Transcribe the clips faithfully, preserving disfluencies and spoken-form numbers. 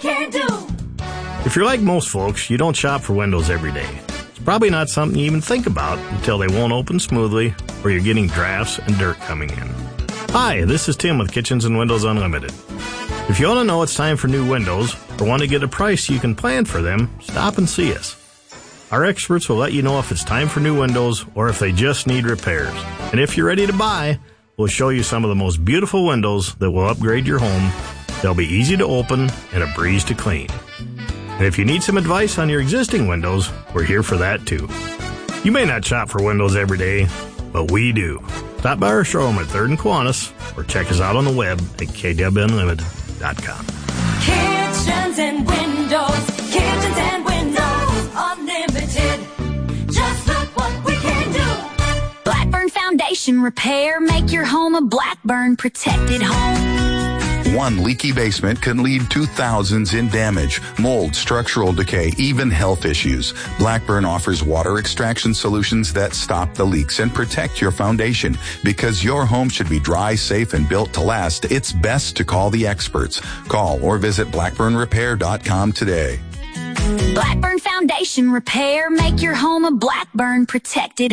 can do. If you're like most folks, you don't shop for windows every day. It's probably not something you even think about until they won't open smoothly or you're getting drafts and dirt coming in. Hi, this is Tim with Kitchens and Windows Unlimited. If you want to know it's time for new windows or want to get a price so you can plan for them, stop and see us. Our experts will let you know if it's time for new windows or if they just need repairs. And if you're ready to buy, we'll show you some of the most beautiful windows that will upgrade your home. They'll be easy to open and a breeze to clean. And if you need some advice on your existing windows, we're here for that too. You may not shop for windows every day, but we do. Stop by our showroom at third and Kiwanis or check us out on the web at k w unlimited dot com. Kitchens and windows, kitchens and windows, unlimited. Just look what we can do. Blackburn Foundation Repair, make your home a Blackburn protected home. One leaky basement can lead to thousands in damage, mold, structural decay, even health issues. Blackburn offers water extraction solutions that stop the leaks and protect your foundation. Because your home should be dry, safe, and built to last, it's best to call the experts. Call or visit blackburn repair dot com today. Blackburn Foundation Repair, make your home a Blackburn protected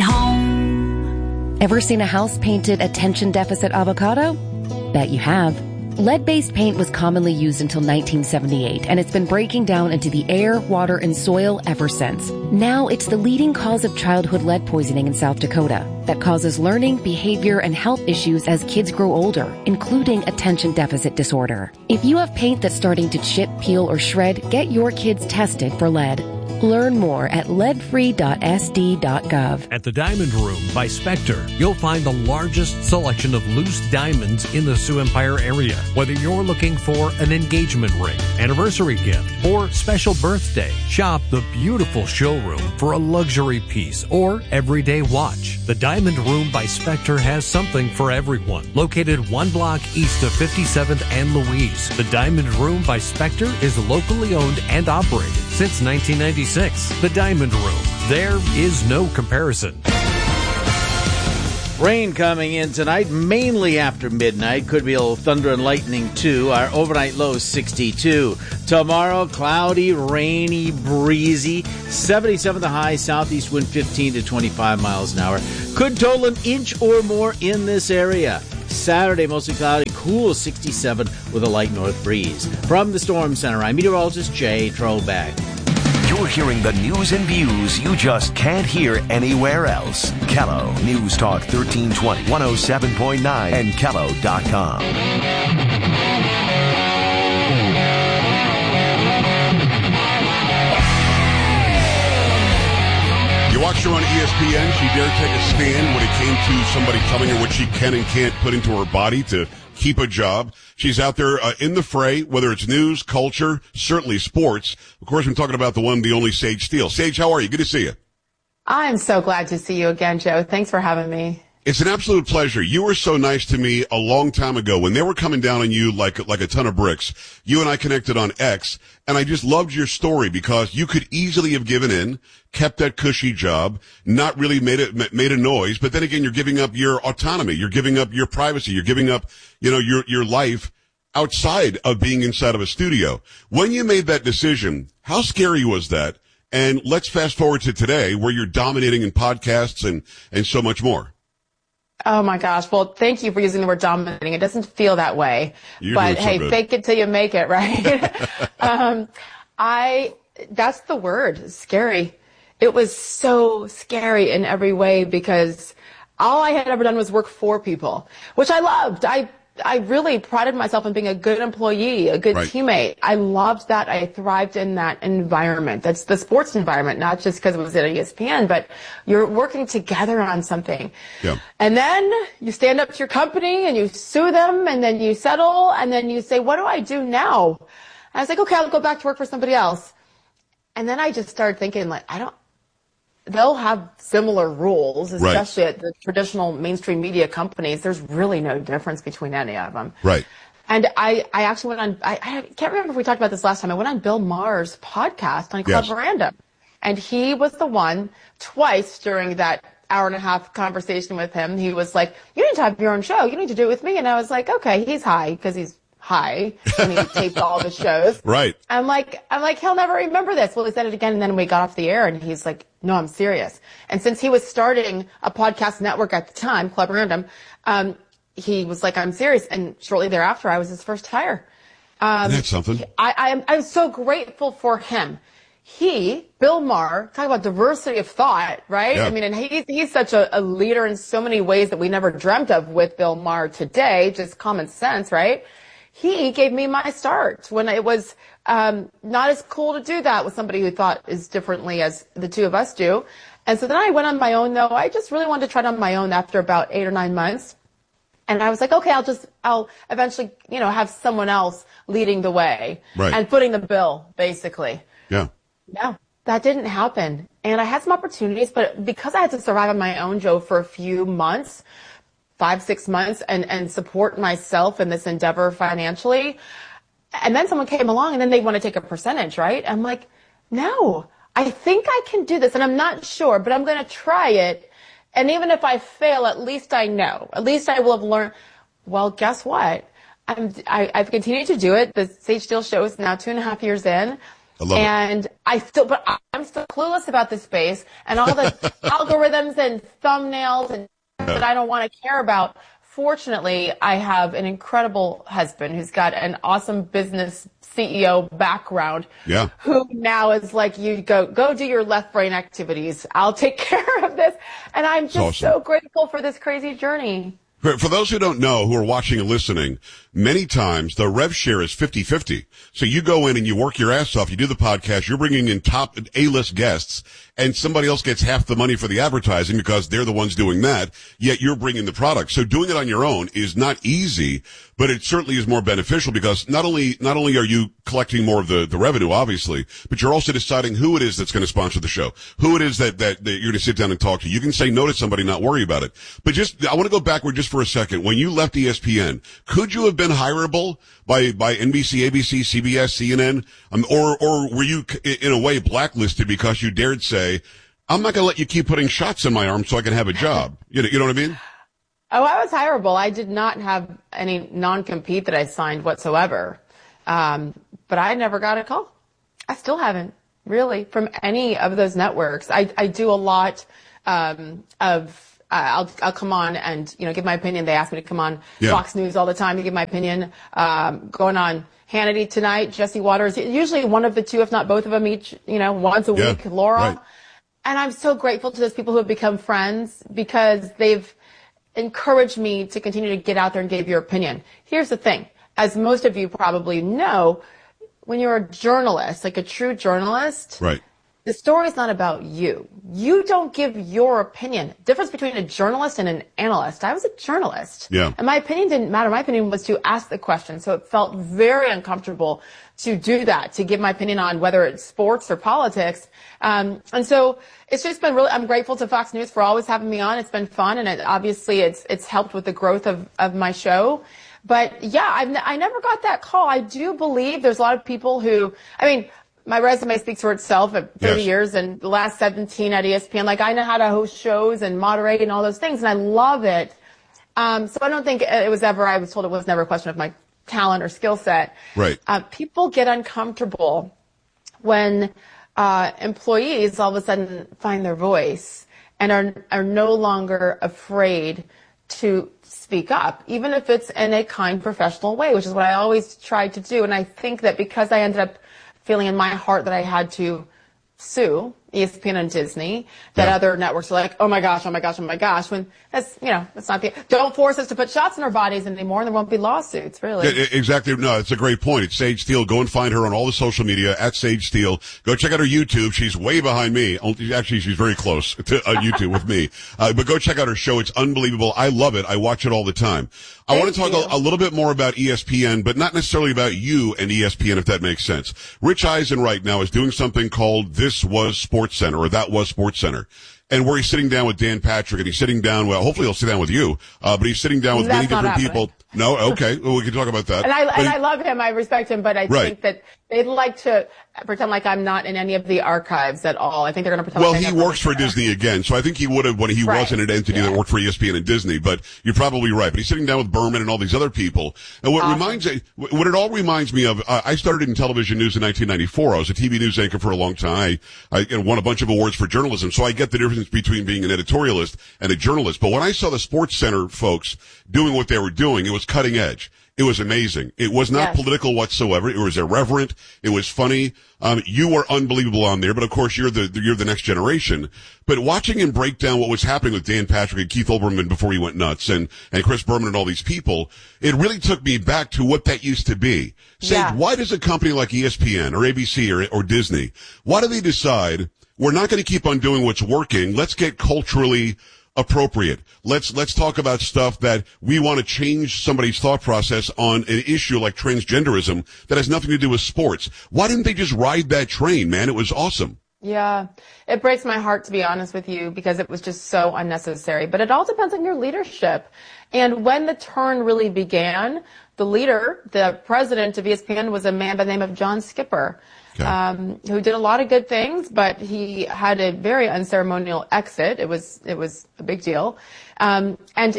home. Ever seen a house painted attention deficit avocado? Bet you have. Lead-based paint was commonly used until nineteen seventy-eight, and it's been breaking down into the air, water, and soil ever since. Now it's the leading cause of childhood lead poisoning in South Dakota that causes learning, behavior, and health issues as kids grow older, including attention deficit disorder. If you have paint that's starting to chip, peel, or shred, get your kids tested for lead. Learn more at lead free dot s d dot gov. At the Diamond Room by Spectre, you'll find the largest selection of loose diamonds in the Sioux Empire area. Whether you're looking for an engagement ring, anniversary gift, or special birthday, shop the beautiful showroom for a luxury piece or everyday watch. The Diamond Room by Spectre has something for everyone. Located one block east of fifty-seventh and Louise, the Diamond Room by Spectre is locally owned and operated since nineteen ninety-six. The Diamond Room. There is no comparison. Rain coming in tonight, mainly after midnight. Could be a little thunder and lightning, too. Our overnight low is sixty-two. Tomorrow, cloudy, rainy, breezy. seventy-seven the high, southeast wind fifteen to twenty-five miles an hour. Could total an inch or more in this area. Saturday, mostly cloudy, cool, sixty-seven with a light north breeze. From the Storm Center, I'm meteorologist Jay Trobeck. You're hearing the news and views you just can't hear anywhere else. Kello News Talk thirteen twenty, one oh seven point nine, and kello dot com. You watched her on E S P N. She dared take a stand when it came to somebody telling her what she can and can't put into her body to keep a job. She's out there uh, in the fray, whether it's news, culture, certainly sports. Of course, I'm talking about the one, the only Sage Steele. Sage, how are you? Good to see you. I'm so glad to see you again, Joe. Thanks for having me. It's an absolute pleasure. You were so nice to me a long time ago when they were coming down on you like like a ton of bricks. You and I connected on X, and I just loved your story because you could easily have given in, kept that cushy job, not really made it made a noise, but then again, you're giving up your autonomy, you're giving up your privacy, you're giving up, you know, your your life outside of being inside of a studio. When you made that decision, how scary was that? And let's fast forward to today, where you're dominating in podcasts and and so much more. Oh my gosh. Well, thank you for using the word dominating. It doesn't feel that way. You're but so hey, good. Fake it till you make it, right? um, I, that's the word, scary. It was so scary in every way because all I had ever done was work for people, which I loved. I, I really prided myself on being a good employee, a good Right. teammate. I loved that. I thrived in that environment. That's the sports environment, not just because it was at E S P N, but you're working together on something. Yeah. And then you stand up to your company and you sue them and then you settle and then you say, what do I do now? And I was like, okay, I'll go back to work for somebody else. And then I just started thinking, like, I don't, they'll have similar rules, especially right. at the traditional mainstream media companies. There's really no difference between any of them. Right. And I, I actually went on, I, I can't remember if we talked about this last time. I went on Bill Maher's podcast on Club Yes. Veranda. And he was the one twice during that hour and a half conversation with him. He was like, you need to have your own show. You need to do it with me. And I was like, okay, he's high because he's high when he taped all the shows. Right. I'm like, I'm like, he'll never remember this. Well, he said it again, and then we got off the air, and he's like, no, I'm serious. And since he was starting a podcast network at the time, Club Random, um, he was like, I'm serious. And shortly thereafter, I was his first hire. Um, That's something. I, I'm, I'm so grateful for him. He, Bill Maher, talk about diversity of thought, right? Yeah. I mean, and he's, he's such a, a leader in so many ways that we never dreamt of with Bill Maher today, just common sense, right? He gave me my start when it was um, not as cool to do that with somebody who thought as differently as the two of us do. And so then I went on my own, though. I just really wanted to try it on my own after about eight or nine months. And I was like, okay, I'll just, I'll eventually, you know, have someone else leading the way right. and footing the bill, basically. Yeah. No, that didn't happen. And I had some opportunities, but because I had to survive on my own, Joe, for a few months, five, six months, and, and support myself in this endeavor financially, and then someone came along and then they want to take a percentage, right? I'm like, no, I think I can do this, and I'm not sure, but I'm going to try it. And even if I fail, at least I know. At least I will have learned. Well, guess what? I'm, I, I've continued to do it. The Sage Steele show is now two and a half years in. I love and it. I still, but I'm still clueless about this space and all the algorithms and thumbnails and that I don't want to care about. Fortunately, I have an incredible husband who's got an awesome business C E O background. Yeah. Who now is like, you go, go do your left brain activities. I'll take care of this. And I'm just awesome. so grateful for this crazy journey. For, for those who don't know, who are watching and listening, many times the rev share is fifty-fifty. So you go in and you work your ass off, you do the podcast, you're bringing in top A-list guests, and somebody else gets half the money for the advertising because they're the ones doing that, yet you're bringing the product. So doing it on your own is not easy, but it certainly is more beneficial because not only, not only are you collecting more of the, the revenue, obviously, but you're also deciding who it is that's going to sponsor the show, who it is that, that, that you're going to sit down and talk to. You can say no to somebody, not worry about it. But just, I want to go backward just for a second. When you left E S P N, could you have been hireable by, by N B C, A B C, C B S, C N N? Um, or, or were you in a way blacklisted because you dared say, I'm not going to let you keep putting shots in my arm so I can have a job? You know, you know what I mean? Oh, I was hireable. I did not have any non-compete that I signed whatsoever. Um, but I never got a call. I still haven't, really, from any of those networks. I, I do a lot um, of Uh, I'll, I'll come on and, you know, give my opinion. They ask me to come on yeah. Fox News all the time to give my opinion. Um, going on Hannity tonight, Jesse Waters, usually one of the two, if not both of them each, you know, once a yeah. week, Laura. Right. And I'm so grateful to those people who have become friends because they've encouraged me to continue to get out there and give your opinion. Here's the thing. As most of you probably know, when you're a journalist, like a true journalist, right. the story's not about you. You don't give your opinion. Difference between a journalist and an analyst. I was a journalist. Yeah. And my opinion didn't matter. My opinion was to ask the question. So it felt very uncomfortable to do that, to give my opinion on whether it's sports or politics. Um, and so it's just been really, I'm grateful to Fox News for always having me on. It's been fun. And it, obviously it's, it's helped with the growth of, of my show. But yeah, I've, I never got that call. I do believe there's a lot of people who, I mean, my resume speaks for itself at thirty yes. years and the last seventeen at E S P N. Like, I know how to host shows and moderate and all those things, and I love it. Um, so I don't think it was ever, I was told it was never a question of my talent or skill set. Right. Uh, people get uncomfortable when uh, employees all of a sudden find their voice and are are no longer afraid to speak up, even if it's in a kind, professional way, which is what I always tried to do. And I think that because I ended up feeling in my heart that I had to sue E S P N and Disney, that yeah. other networks are like, oh my gosh, oh my gosh, oh my gosh, when that's, you know, that's not the, don't force us to put shots in our bodies anymore and there won't be lawsuits, really. Yeah, exactly. No, it's a great point. It's Sage Steele. Go and find her on all the social media at Sage Steele. Go check out her YouTube. She's way behind me. Actually, she's very close to uh, YouTube with me. Uh, but go check out her show. It's unbelievable. I love it. I watch it all the time. I Thank want to talk you. a, a little bit more about E S P N, but not necessarily about you and E S P N, if that makes sense. Rich Eisen right now is doing something called This Was Sports Center, or That Was Sports Center, and where he's sitting down with Dan Patrick, and he's sitting down, well, hopefully he'll sit down with you, uh, but he's sitting down with That's many not different happening. people. No, okay, well, we can talk about that. And I, But and he- I love him. I respect him, but I Right. think that They'd like to pretend like I'm not in any of the archives at all. I think they're going to pretend Well, like I he never works for was there. Disney again, so I think he would have when he Right. wasn't an entity Yeah. that worked for E S P N and Disney, but you're probably right. But he's sitting down with Berman and all these other people. And what Awesome. reminds what it all reminds me of, uh, I started in television news in nineteen ninety-four. I was a T V news anchor for a long time. I, I won a bunch of awards for journalism, so I get the difference between being an editorialist and a journalist. But when I saw the Sports Center folks doing what they were doing, it was cutting edge. It was amazing. It was not Yes. political whatsoever. It was irreverent. It was funny. Um, you were unbelievable on there, but of course you're the, you're the next generation. But watching him break down what was happening with Dan Patrick and Keith Olbermann before he went nuts and, and Chris Berman and all these people, it really took me back to what that used to be. Say, Yeah. why does a company like E S P N or A B C or, or Disney, why do they decide we're not going to keep on doing what's working? Let's get culturally appropriate. Let's, let's talk about stuff that we want to change somebody's thought process on an issue like transgenderism that has nothing to do with sports. Why didn't they just ride that train, man? It was awesome. Yeah, it breaks my heart, to be honest with you, because it was just so unnecessary. But it all depends on your leadership. And when the turn really began, the leader, the president of E S P N, was a man by the name of John Skipper. Okay. Um, who did a lot of good things, but he had a very unceremonial exit. It was, it was a big deal. Um, and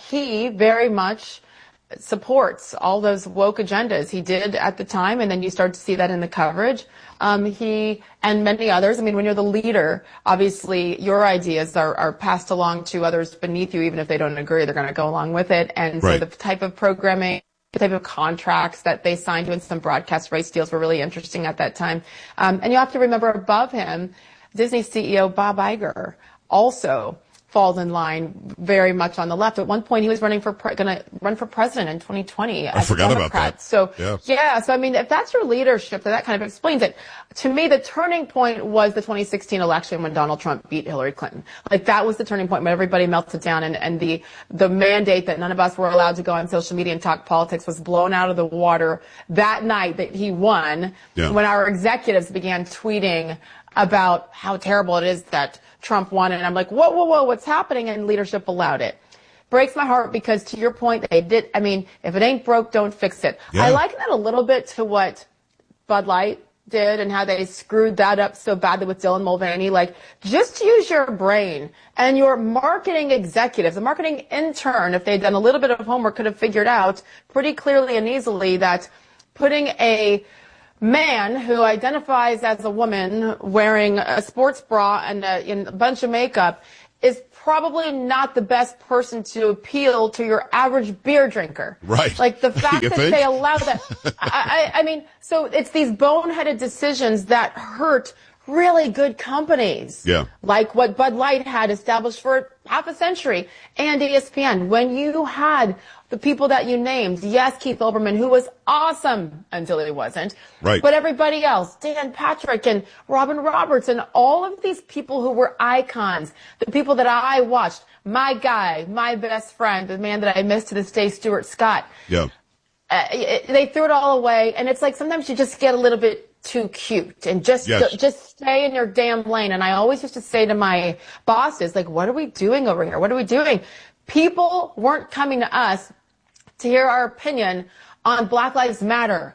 he very much supports all those woke agendas. He did at the time, and then you start to see that in the coverage. Um, he and many others. I mean, when you're the leader, obviously your ideas are, are passed along to others beneath you, even if they don't agree, they're going to go along with it. And Right. so the type of programming, the type of contracts that they signed to, and some broadcast rights deals were really interesting at that time. Um, and you have to remember, above him, Disney C E O Bob Iger also falls in line very much on the left. At one point, he was running for pre- going to run for president in twenty twenty. I forgot about that. So Yeah. yeah, so I mean, if that's your leadership, then that kind of explains it. To me, the turning point was the twenty sixteen election when Donald Trump beat Hillary Clinton. Like, that was the turning point when everybody melted down, and, and the the mandate that none of us were allowed to go on social media and talk politics was blown out of the water that night that he won. Yeah. When our executives began tweeting about how terrible it is that Trump won, and I'm like, whoa, whoa, whoa, what's happening? And leadership allowed it. Breaks my heart, because to your point, they did. I mean, if it ain't broke, don't fix it. Yeah. I liken that a little bit to what Bud Light did and how they screwed that up so badly with Dylan Mulvaney. Like, just use your brain, and your marketing executives, the marketing intern, if they'd done a little bit of homework, could have figured out pretty clearly and easily that putting a man who identifies as a woman wearing a sports bra and a, and a bunch of makeup is probably not the best person to appeal to your average beer drinker. Right. Like, the fact You that think? they allow that. I, I, I mean, so it's these boneheaded decisions that hurt really good companies. Yeah. Like what Bud Light had established for half a century, and E S P N. When you had the people that you named, yes, Keith Olbermann, who was awesome until he wasn't. Right. But everybody else, Dan Patrick and Robin Roberts and all of these people who were icons, the people that I watched, my guy, my best friend, the man that I miss to this day, Stuart Scott. Yeah. Uh, it, they threw it all away, and it's like sometimes you just get a little bit too cute and just Yes. just stay in your damn lane. And I always used to say to my bosses, like, what are we doing over here? What are we doing? People weren't coming to us to hear our opinion on Black Lives Matter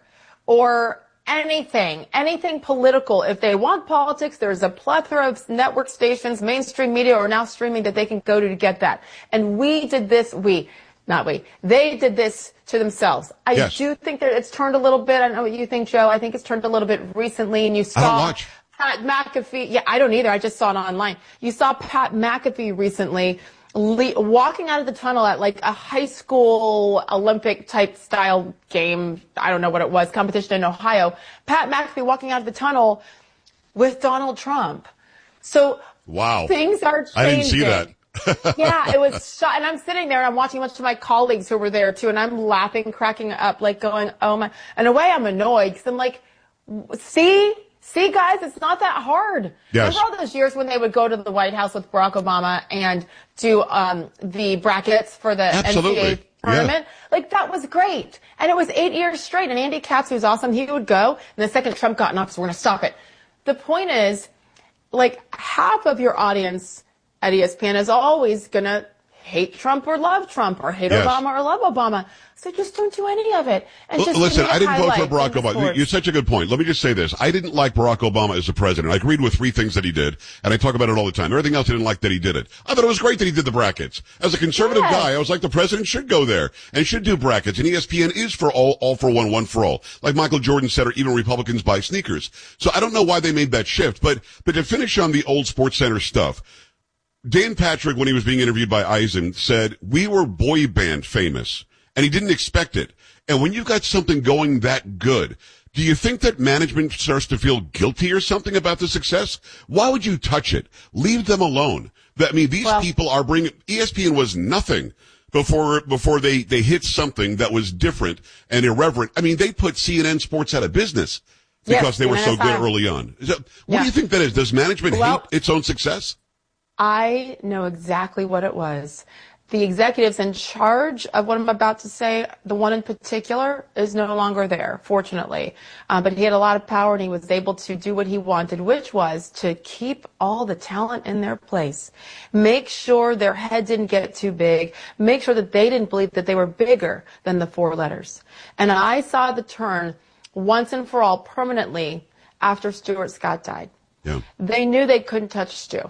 or anything, anything political. If they want politics, there's a plethora of network stations, mainstream media, or now streaming that they can go to to get that. And we did this, we, not we, they did this to themselves. I Yes. do think that it's turned a little bit. I don't know what you think, Joe. I think it's turned a little bit recently, and you saw I don't watch. Pat McAfee. Yeah, I don't either. I just saw it online. You saw Pat McAfee recently le- walking out of the tunnel at like a high school Olympic type style game. I don't know what it was, competition in Ohio. Pat McAfee walking out of the tunnel with Donald Trump. So Wow. things are changing. I didn't see that. Yeah, it was shot. And I'm sitting there and I'm watching a bunch of my colleagues who were there too, and I'm laughing, cracking up, like going, oh my. In a way, I'm annoyed because I'm like, see? See, guys, it's not that hard. Yes. Remember all those years when they would go to the White House with Barack Obama and do um, the brackets for the Absolutely. N C double A tournament? Yeah. Like, that was great. And it was eight years straight. And Andy Katz, who's awesome, he would go. And the second Trump got in office, we're going to stop it. The point is, like, half of your audience at E S P N is always going to hate Trump or love Trump or hate Yes. Obama or love Obama. So just don't do any of it. And L- just Listen, give me I a didn't vote for highlight Barack in Obama. sports. You're such a good point. Let me just say this. I didn't like Barack Obama as the president. I agreed with three things that he did, and I talk about it all the time. Everything else I didn't like that he did it. I thought it was great that he did the brackets. As a conservative Yes. guy, I was like, the president should go there and should do brackets. And E S P N is for all, all for one, one for all. Like Michael Jordan said, or even Republicans buy sneakers. So I don't know why they made that shift. But, but to finish on the old Sports Center stuff, Dan Patrick, when he was being interviewed by Eisen, said, we were boy band famous. And he didn't expect it. And when you've got something going that good, do you think that management starts to feel guilty or something about the success? Why would you touch it? Leave them alone. I mean, these Well, people are bringing, E S P N was nothing before, before they, they hit something that was different and irreverent. I mean, they put C N N Sports out of business because Yes, they were so C N N good early on. Is that, what Yeah. do you think that is? Does management Well- hate its own success? I know exactly what it was. The executives in charge of what I'm about to say, the one in particular, is no longer there, fortunately. Uh, but he had a lot of power and he was able to do what he wanted, which was to keep all the talent in their place. Make sure their head didn't get too big. Make sure that they didn't believe that they were bigger than the four letters. And I saw the turn once and for all permanently after Stuart Scott died. Yeah. They knew they couldn't touch Stu.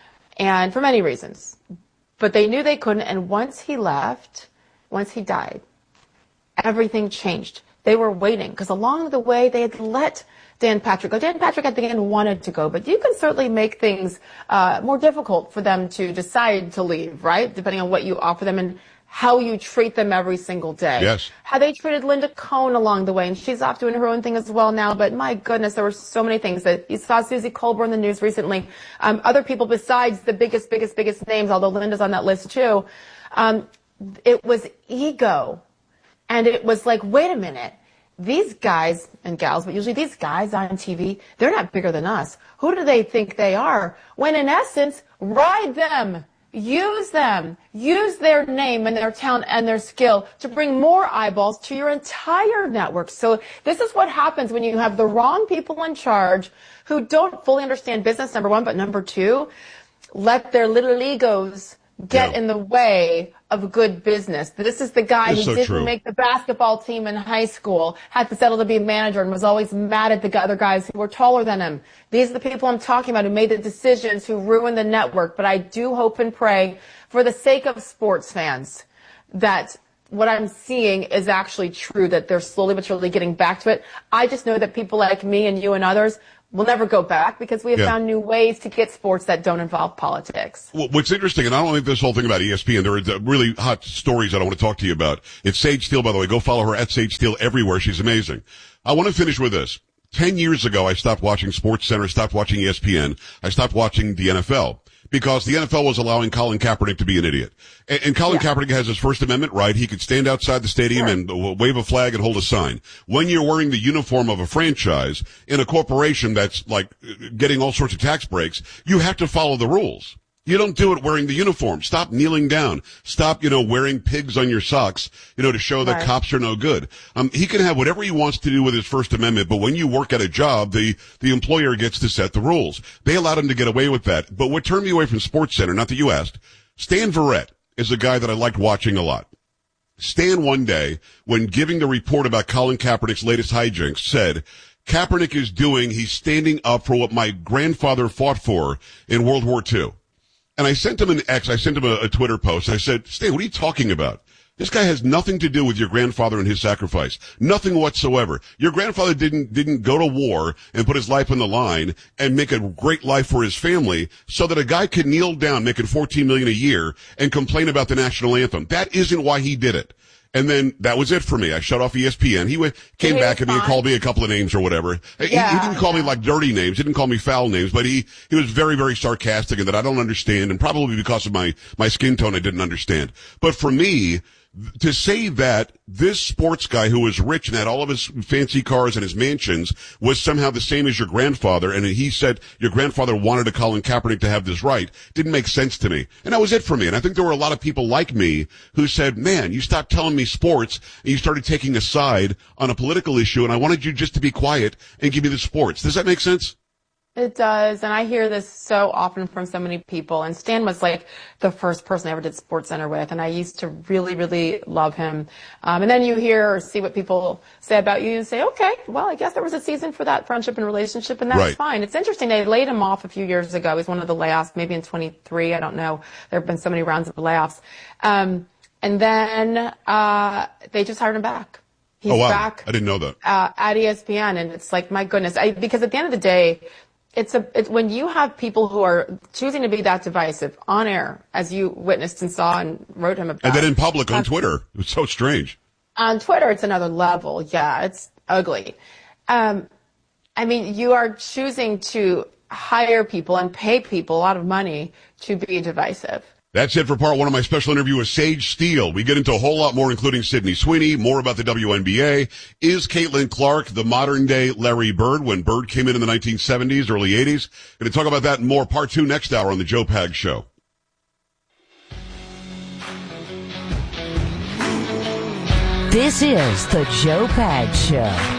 And for many reasons. But they knew they couldn't, and once he left, once he died, everything changed. They were waiting, because along the way, they had let Dan Patrick go. Dan Patrick at the end wanted to go, but you can certainly make things uh, more difficult for them to decide to leave, right? Depending on what you offer them and how you treat them every single day. Yes. How they treated Linda Cohn along the way, and she's off doing her own thing as well now, but my goodness, there were so many things. That you saw Susie Colbert in the news recently. Um, other people besides the biggest, biggest, biggest names, although Linda's on that list too. Um, it was ego. And it was like, wait a minute. These guys and gals, but usually these guys on T V, they're not bigger than us. Who do they think they are? When in essence, ride them. Use them. Use their name and their talent and their skill to bring more eyeballs to your entire network. So this is what happens when you have the wrong people in charge who don't fully understand business, number one, but number two, let their little egos get Yeah. in the way of good business. This is the guy It's who so didn't true. make the basketball team in high school, had to settle to be a manager, and was always mad at the other guys who were taller than him. These are the people I'm talking about who made the decisions, who ruined the network. But I do hope and pray, for the sake of sports fans, that what I'm seeing is actually true, that they're slowly but surely getting back to it. I just know that people like me and you and others will never go back because we have Yeah. found new ways to get sports that don't involve politics. Well, what's interesting, and I don't think this whole thing about E S P N, there are the really hot stories that I want to talk to you about. It's Sage Steele, by the way. Go follow her at Sage Steele everywhere. She's amazing. I want to finish with this. Ten years ago, I stopped watching Sports Center, stopped watching E S P N. I stopped watching the N F L because the N F L was allowing Colin Kaepernick to be an idiot. And, and Colin Yeah. Kaepernick has his First Amendment right. He could stand outside the stadium Sure. and w- wave a flag and hold a sign. When you're wearing the uniform of a franchise in a corporation that's like getting all sorts of tax breaks, you have to follow the rules. You don't do it wearing the uniform. Stop kneeling down. Stop, you know, wearing pigs on your socks, you know, to show that Right. cops are no good. Um, he can have whatever he wants to do with his First Amendment, but when you work at a job, the, the employer gets to set the rules. They allowed him to get away with that. But what turned me away from Sports Center, not that you asked, Stan Verrett is a guy that I liked watching a lot. Stan one day, when giving the report about Colin Kaepernick's latest hijinks, said, Kaepernick is doing, he's standing up for what my grandfather fought for in World War Two. And I sent him an X, I sent him a, a Twitter post. I said, Stan, what are you talking about? This guy has nothing to do with your grandfather and his sacrifice. Nothing whatsoever. Your grandfather didn't, didn't go to war and put his life on the line and make a great life for his family so that a guy could kneel down making fourteen million dollars a year and complain about the national anthem. That isn't why he did it. And then that was it for me. I shut off E S P N. He went, came He back was at me and fine. called me a couple of names or whatever. He, he Yeah, didn't call me yeah. like dirty names. He didn't call me foul names, but he, he was very, very sarcastic and that I don't understand, and probably because of my, my skin tone I didn't understand. But for me, to say that this sports guy who was rich and had all of his fancy cars and his mansions was somehow the same as your grandfather, and he said your grandfather wanted a Colin Kaepernick to have this right, didn't make sense to me. And that was it for me. And I think there were a lot of people like me who said, man, you stopped telling me sports and you started taking a side on a political issue, and I wanted you just to be quiet and give me the sports. Does that make sense? It does, and I hear this so often from so many people. And Stan was like the first person I ever did SportsCenter with, and I used to really, really love him. Um, and then you hear or see what people say about you and say, okay, well, I guess there was a season for that friendship and relationship, and that's Right. fine. It's interesting. They laid him off a few years ago. He was one of the layoffs, maybe in twenty-three. I don't know. There have been so many rounds of layoffs. Um, and then uh, they just hired him back. He's oh, wow. back I didn't know that. uh, at E S P N, and it's like, my goodness. I, because at the end of the day, It's a, it's when you have people who are choosing to be that divisive on air, as you witnessed and saw and wrote him about. And then in public on Twitter. It was so strange. On Twitter, it's another level. Yeah, it's ugly. Um, I mean, you are choosing to hire people and pay people a lot of money to be divisive. That's it for part one of my special interview with Sage Steele. We get into a whole lot more, including Sydney Sweeney, more about the W N B A. Is Caitlin Clark the modern-day Larry Bird when Bird came in in the nineteen seventies, early eighties? Going to talk about that and more. Part two next hour on the Joe Pags Show. This is the Joe Pags Show.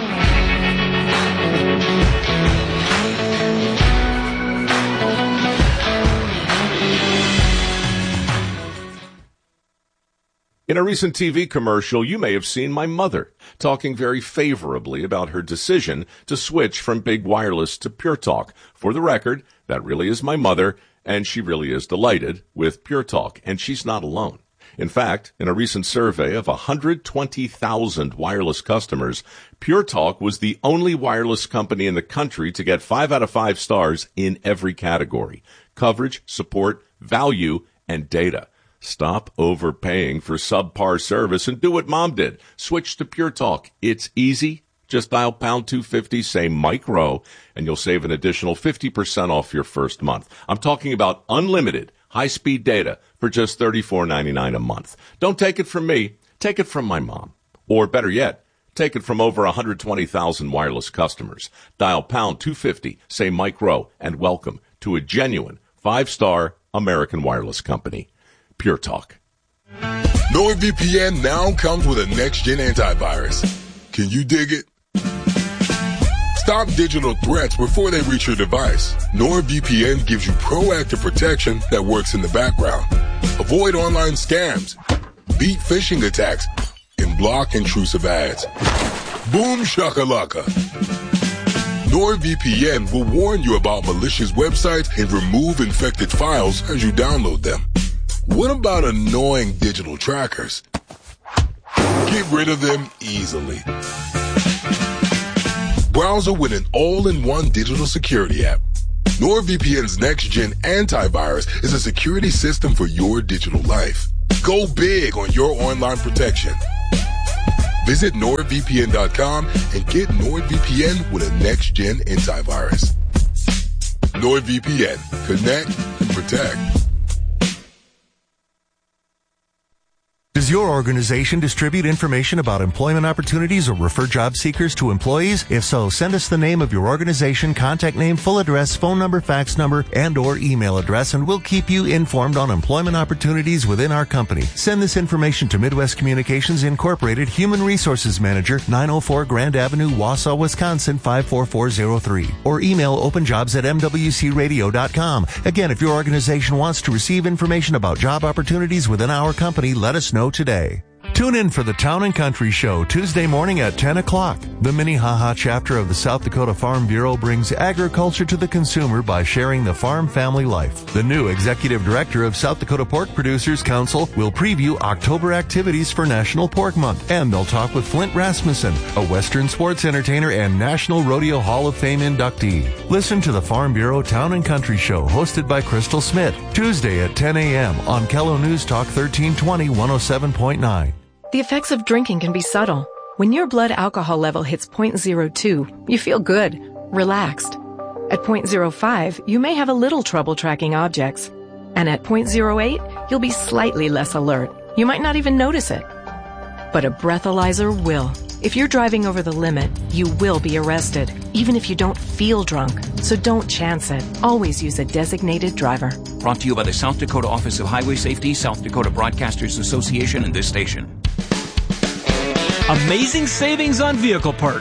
In a recent T V commercial, you may have seen my mother talking very favorably about her decision to switch from big wireless to Pure Talk. For the record, that really is my mother, and she really is delighted with Pure Talk, and she's not alone. In fact, in a recent survey of one hundred twenty thousand wireless customers, Pure Talk was the only wireless company in the country to get five out of five stars in every category: coverage, support, value, and data. Stop overpaying for subpar service and do what Mom did. Switch to Pure Talk. It's easy. Just dial pound two fifty, say Mike Rowe, and you'll save an additional fifty percent off your first month. I'm talking about unlimited high-speed data for just thirty-four ninety-nine a month. Don't take it from me. Take it from my mom. Or better yet, take it from over one hundred twenty thousand wireless customers. Dial pound two fifty, say Mike Rowe, and welcome to a genuine five-star American wireless company. Pure Talk. NordVPN now comes with a next-gen antivirus. Can you dig it? Stop digital threats before they reach your device. NordVPN gives you proactive protection that works in the background. Avoid online scams, beat phishing attacks, and block intrusive ads. Boom shakalaka. NordVPN will warn you about malicious websites and remove infected files as you download them. What about annoying digital trackers? Get rid of them easily. Browser with an all-in-one digital security app. NordVPN's next-gen antivirus is a security system for your digital life. Go big on your online protection. Visit nord V P N dot com and get NordVPN with a next-gen antivirus. NordVPN. Connect and protect. Does your organization distribute information about employment opportunities or refer job seekers to employees? If so, send us the name of your organization, contact name, full address, phone number, fax number, and or email address, and we'll keep you informed on employment opportunities within our company. Send this information to Midwest Communications Incorporated, Human Resources Manager, nine oh four Grand Avenue, Wausau, Wisconsin, five four four zero three. Or email openjobs at m w c radio dot com. Again, if your organization wants to receive information about job opportunities within our company, let us know today. Tune in for the Town and Country Show Tuesday morning at ten o'clock. The Minnehaha chapter of the South Dakota Farm Bureau brings agriculture to the consumer by sharing the farm family life. The new executive director of South Dakota Pork Producers Council will preview October activities for National Pork Month, and they'll talk with Flint Rasmussen, a Western sports entertainer and National Rodeo Hall of Fame inductee. Listen to the Farm Bureau Town and Country Show hosted by Crystal Smith, Tuesday at ten a.m. on Kello News Talk thirteen twenty, one oh seven point nine. The effects of drinking can be subtle. When your blood alcohol level hits zero point zero two, you feel good, relaxed. At zero point zero five, you may have a little trouble tracking objects. And at zero point zero eight, you'll be slightly less alert. You might not even notice it. But a breathalyzer will. If you're driving over the limit, you will be arrested, even if you don't feel drunk. So don't chance it. Always use a designated driver. Brought to you by the South Dakota Office of Highway Safety, South Dakota Broadcasters Association, and this station. Amazing savings on vehicle parts.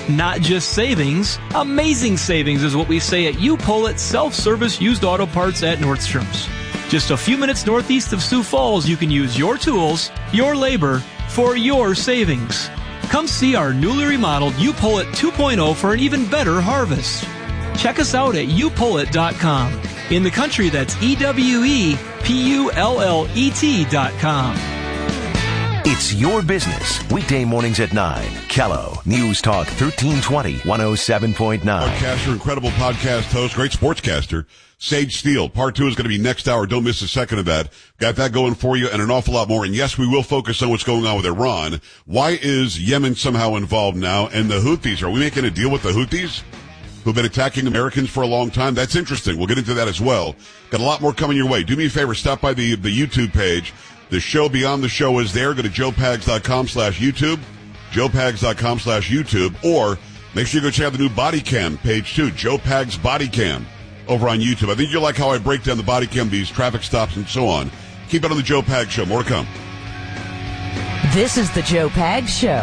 Not just savings, amazing savings is what we say at U-Pull-It Self-Service Used Auto Parts at Nordstrom's. Just a few minutes northeast of Sioux Falls, you can use your tools, your labor, for your savings. Come see our newly remodeled U-Pull-It two point oh for an even better harvest. Check us out at U Pull It dot com. In the country, that's E W E P U L L E T dot com. It's your business. Weekday mornings at nine. Kello News Talk thirteen twenty, one oh seven point nine. Podcaster, incredible podcast host, great sportscaster, Sage Steele. Part two is going to be next hour. Don't miss a second of that. Got that going for you and an awful lot more. And yes, we will focus on what's going on with Iran. Why is Yemen somehow involved now? And the Houthis, are we making a deal with the Houthis, who've been attacking Americans for a long time? That's interesting. We'll get into that as well. Got a lot more coming your way. Do me a favor, stop by the, the YouTube page. The show Beyond the Show is there. Go to joe pags dot com slash YouTube, joe pags dot com slash YouTube, or make sure you go check out the new body cam page too, Joe Pags Body Cam over on YouTube. I think you'll like how I break down the body cam, these traffic stops and so on. Keep it on the Joe Pags Show. More to come. This is the Joe Pags Show.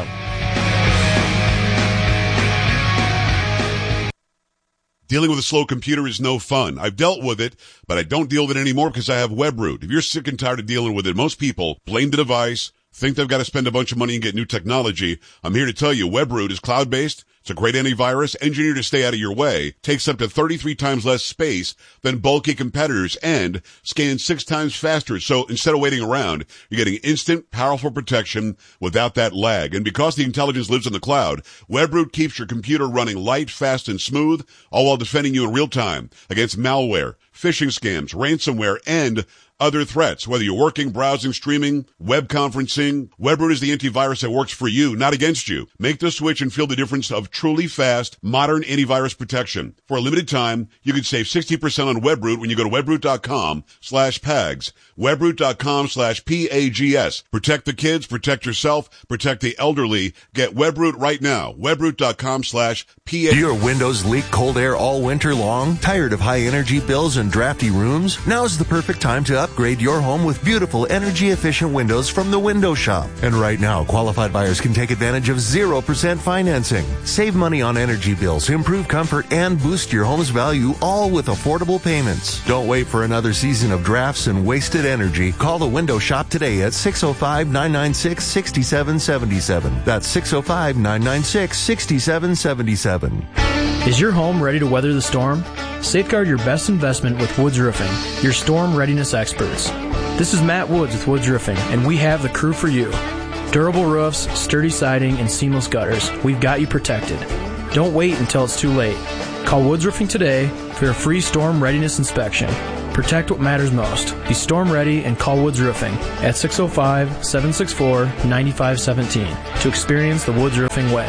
Dealing with a slow computer is no fun. I've dealt with it, but I don't deal with it anymore because I have WebRoot. If you're sick and tired of dealing with it, most people blame the device, think they've got to spend a bunch of money and get new technology. I'm here to tell you, WebRoot is cloud-based. It's a great antivirus, engineered to stay out of your way, takes up to thirty-three times less space than bulky competitors, and scans six times faster. So instead of waiting around, you're getting instant, powerful protection without that lag. And because the intelligence lives in the cloud, WebRoot keeps your computer running light, fast, and smooth, all while defending you in real time against malware, phishing scams, ransomware, and other threats. Whether you're working, browsing, streaming, web conferencing, WebRoot is the antivirus that works for you, not against you. Make the switch and feel the difference of truly fast, modern antivirus protection. For a limited time, you can save sixty percent on WebRoot when you go to webroot dot com slash pags. webroot dot com slash P A G S. Protect the kids, protect yourself, protect the elderly. Get WebRoot right now. webroot dot com slash P A G S. Do your windows leak cold air all winter long? Tired of high energy bills and drafty rooms? Now's the perfect time to upgrade your home with beautiful energy efficient windows from the Window Shop. And right now, qualified buyers can take advantage of zero percent financing. Save money on energy bills, improve comfort, and boost your home's value, all with affordable payments. Don't wait for another season of drafts and wasted energy. Call the Window Shop today at six oh five, nine nine six, six seven seven seven. That's six oh five, nine nine six, six seven seven seven. Is your home ready to weather the storm? Safeguard your best investment with Woods Roofing, your storm readiness experts. This is Matt Woods with Woods Roofing, and we have the crew for you. Durable roofs, sturdy siding, and seamless gutters. We've got you protected. Don't wait until it's too late. Call Woods Roofing today for a free storm readiness inspection. Protect what matters most. Be storm ready and call Woods Roofing at six oh five, seven six four, nine five one seven to experience the Woods Roofing way.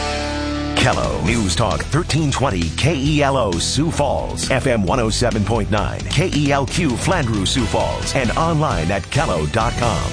Kello News Talk thirteen twenty K E L O Sioux Falls, F M one oh seven point nine, K E L Q Flandreau Sioux Falls, and online at kello dot com.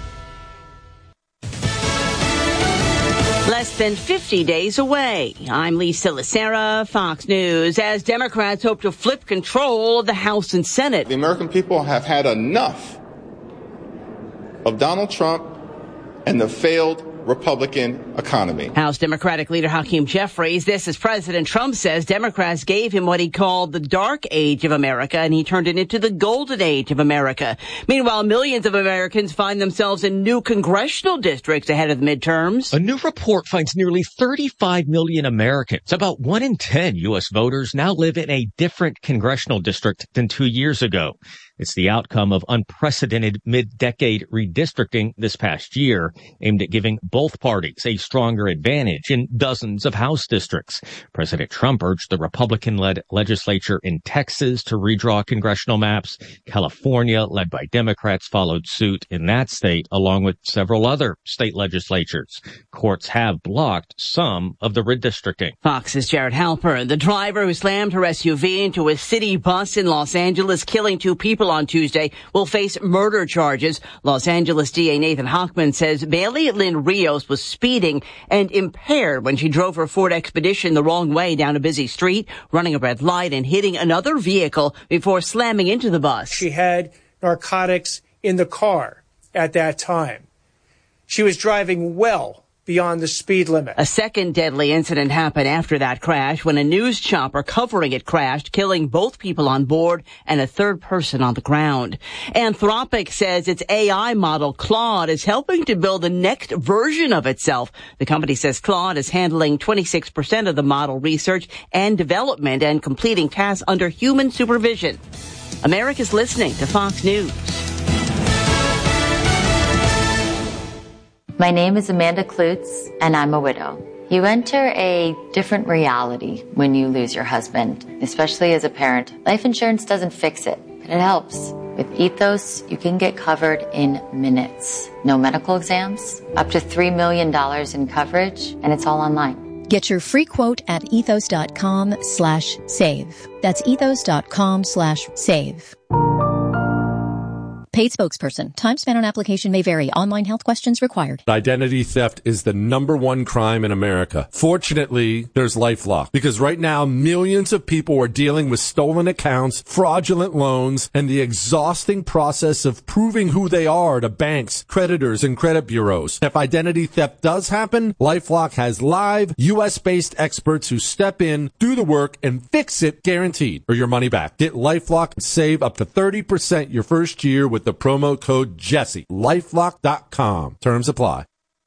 Less than fifty days away. I'm Lisa Lacera, Fox News. As Democrats hope to flip control of the House and Senate. The American people have had enough of Donald Trump and the failed Republican economy. House Democratic leader Hakeem Jeffries, this as President Trump says Democrats gave him what he called the dark age of America, and he turned it into the golden age of America. Meanwhile, millions of Americans find themselves in new congressional districts ahead of the midterms. A new report finds nearly thirty-five million Americans, about one in ten U S voters, now live in a different congressional district than two years ago. It's the outcome of unprecedented mid-decade redistricting this past year, aimed at giving both parties a stronger advantage in dozens of House districts. President Trump urged the Republican-led legislature in Texas to redraw congressional maps. California, led by Democrats, followed suit in that state, along with several other state legislatures. Courts have blocked some of the redistricting. Fox's Jared Halper, the driver who slammed her S U V into a city bus in Los Angeles, killing two people on Tuesday, will face murder charges. Los Angeles D A Nathan Hochman says Bailey Lynn Rios was speeding and impaired when she drove her Ford Expedition the wrong way down a busy street, running a red light and hitting another vehicle before slamming into the bus. She had narcotics in the car at that time. She was driving well beyond the speed limit. A second deadly incident happened after that crash when a news chopper covering it crashed, killing both people on board and a third person on the ground. Anthropic says its A I model Claude is helping to build the next version of itself. The company says Claude is handling twenty-six percent of the model research and development and completing tasks under human supervision. America's listening to Fox News. My name is Amanda Klutz, and I'm a widow. You enter a different reality when you lose your husband, especially as a parent. Life insurance doesn't fix it, but it helps. With Ethos, you can get covered in minutes. No medical exams, up to three million dollars in coverage, and it's all online. Get your free quote at ethos.com slash save. That's ethos.com slash save. Paid spokesperson. Time spent on application may vary. Online health questions required. Identity theft is the number one crime in America. Fortunately, there's LifeLock, because right now millions of people are dealing with stolen accounts, fraudulent loans, and the exhausting process of proving who they are to banks, creditors, and credit bureaus. If identity theft does happen, LifeLock has live U S-based experts who step in, do the work, and fix it guaranteed, or your money back. Get LifeLock and save up to thirty percent your first year with the promo code Jesse. LifeLock dot com. Terms apply.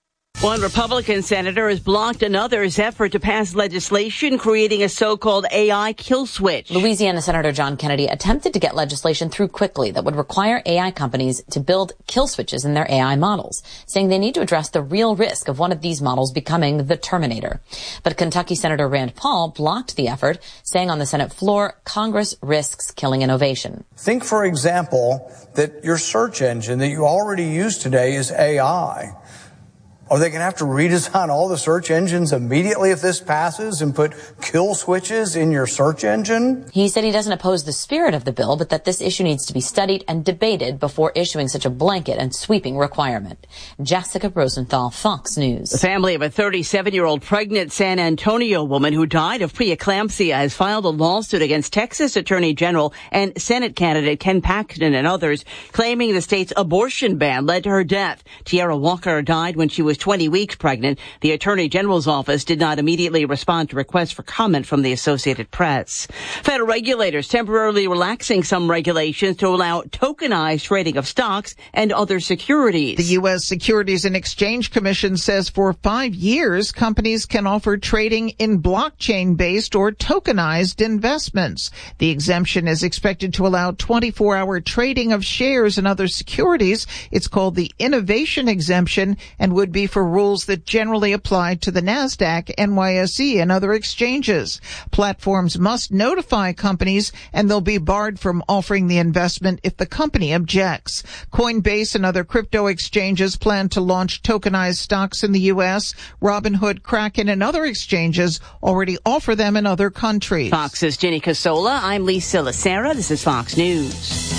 One Republican senator has blocked another's effort to pass legislation creating a so-called A I kill switch. Louisiana Senator John Kennedy attempted to get legislation through quickly that would require A I companies to build kill switches in their A I models, saying they need to address the real risk of one of these models becoming the Terminator. But Kentucky Senator Rand Paul blocked the effort, saying on the Senate floor, Congress risks killing innovation. Think, for example, that your search engine that you already use today is A I. Are they going to have to redesign all the search engines immediately if this passes and put kill switches in your search engine? He said he doesn't oppose the spirit of the bill, but that this issue needs to be studied and debated before issuing such a blanket and sweeping requirement. Jessica Rosenthal, Fox News. The family of a thirty-seven-year-old pregnant San Antonio woman who died of preeclampsia has filed a lawsuit against Texas Attorney General and Senate candidate Ken Paxton and others, claiming the state's abortion ban led to her death. Tierra Walker died when she was twenty weeks pregnant. The Attorney General's office did not immediately respond to requests for comment from the Associated Press. Federal regulators temporarily relaxing some regulations to allow tokenized trading of stocks and other securities. The U S Securities and Exchange Commission says for five years, companies can offer trading in blockchain-based or tokenized investments. The exemption is expected to allow twenty-four hour trading of shares and other securities. It's called the innovation exemption and would be for rules that generally apply to the NASDAQ, N Y S E, and other exchanges. Platforms must notify companies, and they'll be barred from offering the investment if the company objects. Coinbase and other crypto exchanges plan to launch tokenized stocks in the U S. Robinhood, Kraken, and other exchanges already offer them in other countries. Fox's Jenny Casola. I'm Lisa Lacera. This is Fox News.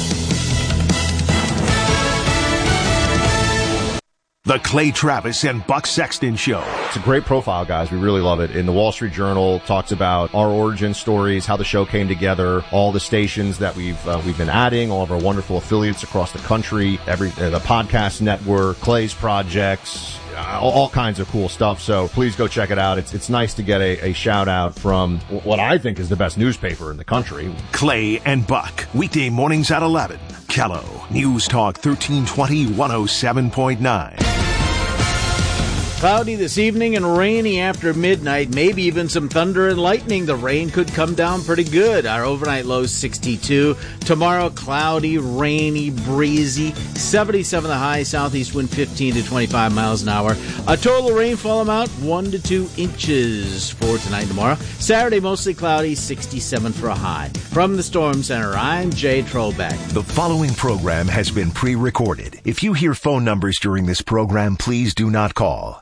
The Clay Travis and Buck Sexton Show. It's a great profile, guys. We really love it. In the Wall Street Journal, talks about our origin stories, how the show came together, all the stations that we've uh, we've been adding, all of our wonderful affiliates across the country, every uh, the podcast network, Clay's projects, uh, all, all kinds of cool stuff. So please go check it out. It's it's nice to get a, a shout out from what I think is the best newspaper in the country. Clay and Buck, weekday mornings at eleven. Kello, News Talk thirteen twenty, one oh seven point nine. Cloudy this evening and rainy after midnight, maybe even some thunder and lightning. The rain could come down pretty good. Our overnight low is sixty-two. Tomorrow, cloudy, rainy, breezy, seventy-seven the high, southeast wind fifteen to twenty-five miles an hour. A total rainfall amount, one to two inches for tonight and tomorrow. Saturday, mostly cloudy, sixty-seven for a high. From the Storm Center, I'm Jay Trollback. The following program has been pre-recorded. If you hear phone numbers during this program, please do not call.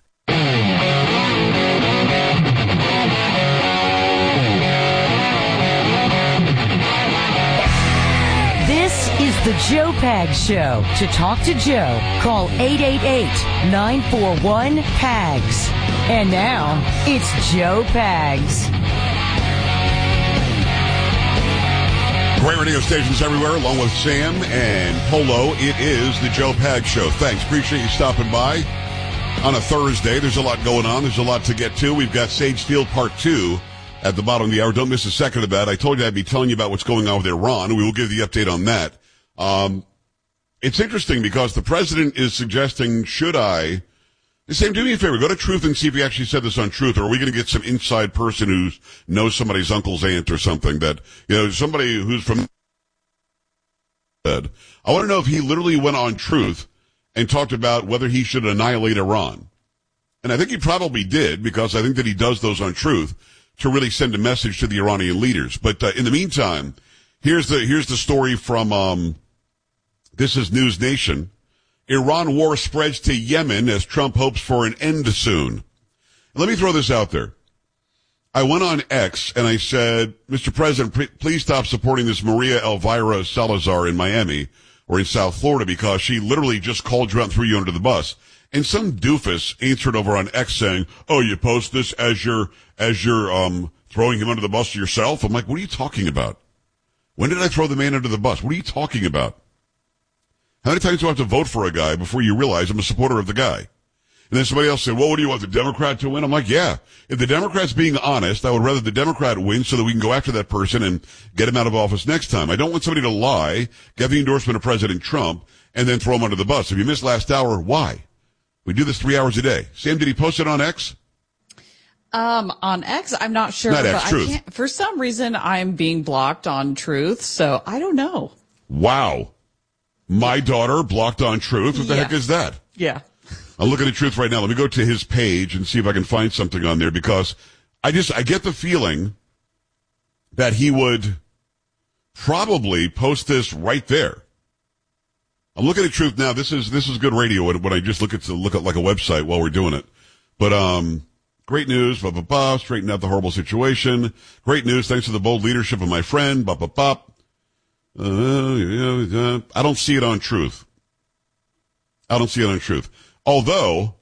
This is the Joe Pags Show. To talk to Joe, call eight eight eight, nine four one, P A G S. And now, it's Joe Pags. Great radio stations everywhere, along with Sam and Polo. It is the Joe Pags Show. Thanks. Appreciate you stopping by. On a Thursday, there's a lot going on. There's a lot to get to. We've got Sage Field Part two at the bottom of the hour. Don't miss a second of that. I told you I'd be telling you about what's going on with Iran. We will give you the update on that. Um, it's interesting because the president is suggesting, should I... Sam, do me a favor. Go to Truth and see if he actually said this on Truth, or are we going to get some inside person who knows somebody's uncle's aunt or something that, you know, somebody who's from... I want to know if he literally went on Truth and talked about whether he should annihilate Iran. And I think he probably did, because I think that he does those on Truth to really send a message to the Iranian leaders. But uh, in the meantime, here's the here's the story from, um, this is News Nation. Iran war spreads to Yemen as Trump hopes for an end soon. Let me throw this out there. I went on X and I said, Mister President, pre- please stop supporting this Maria Elvira Salazar in Miami or in South Florida, because she literally just called you out and threw you under the bus. And some doofus answered over on X saying, oh, you post this as you're, as you're, um, throwing him under the bus yourself? I'm like, what are you talking about? When did I throw the man under the bus? What are you talking about? How many times do I have to vote for a guy before you realize I'm a supporter of the guy? And then somebody else said, well, what do you want, the Democrat to win? I'm like, yeah. If the Democrat's being honest, I would rather the Democrat win so that we can go after that person and get him out of office next time. I don't want somebody to lie, get the endorsement of President Trump, and then throw him under the bus. If you missed last hour, why? We do this three hours a day. Sam, did he post it on X? Um, on X, I'm not sure. Not X, but I Truth. can't, for some reason, I'm being blocked on Truth, so I don't know. Wow. My daughter blocked on Truth. What the Yeah. heck is that? Yeah. I'm looking at Truth right now. Let me go to his page and see if I can find something on there, because I just, I get the feeling that he would probably post this right there. I'm looking at Truth now. This is, this is good radio when, when I just look at, to look at like a website while we're doing it. But, um, great news, blah, blah, blah, straighten out the horrible situation. Great news, thanks to the bold leadership of my friend, blah, blah, blah. Uh, yeah, yeah. I don't see it on Truth. I don't see it on Truth. Although,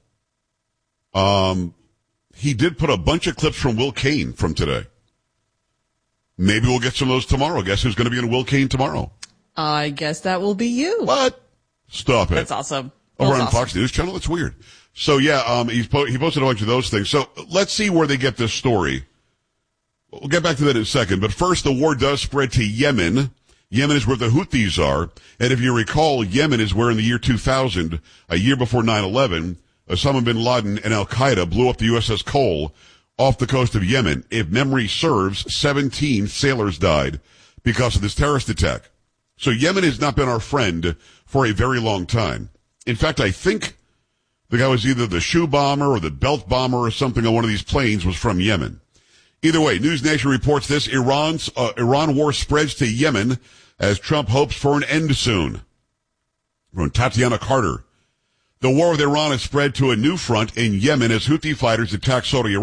um, he did put a bunch of clips from Will Cain from today. Maybe we'll get some of those tomorrow. Guess who's going to be in Will Cain tomorrow? I guess that will be you. What? Stop it. That's awesome. Over That's on awesome. Fox News Channel? That's weird. So, yeah, um, he's po- he posted a bunch of those things. So, let's see where they get this story. We'll get back to that in a second. But first, the war does spread to Yemen. Yemen is where the Houthis are. And if you recall, Yemen is where in the year two thousand, a year before nine eleven, Osama bin Laden and Al-Qaeda blew up the U S S Cole off the coast of Yemen. If memory serves, seventeen sailors died because of this terrorist attack. So Yemen has not been our friend for a very long time. In fact, I think the guy was either the shoe bomber or the belt bomber or something on one of these planes was from Yemen. Either way, News Nation reports this. Iran's, uh, Iran war spreads to Yemen as Trump hopes for an end soon. From Tatiana Carter. The war with Iran has spread to a new front in Yemen as Houthi fighters attack Saudi Arabia.